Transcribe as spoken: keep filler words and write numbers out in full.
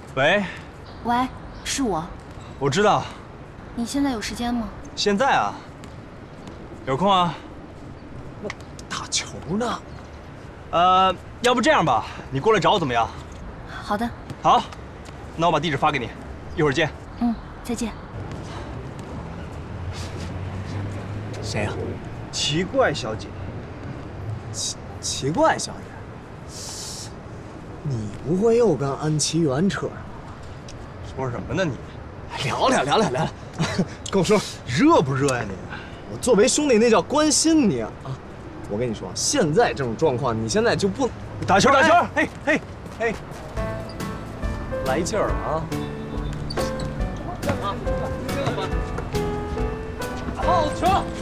喂， 喂，是我。 我知道。 你现在有时间吗？ 现在啊，有空啊。 那打球呢？ 呃，要不这样吧，你过来找我怎么样？ 好的。 好，那我把地址发给你，一会儿见。 嗯，再见。 谁呀？ 奇怪小姐。 奇奇怪小姐，你不会又跟安琪媛扯上了？ 说什么呢你？ 聊聊聊聊聊聊，跟我说热不热呀你？ 我作为兄弟那叫关心你啊！啊，我跟你说，现在这种状况，你现在就不打球打球，嘿嘿嘿， 来劲儿了啊！ 好球！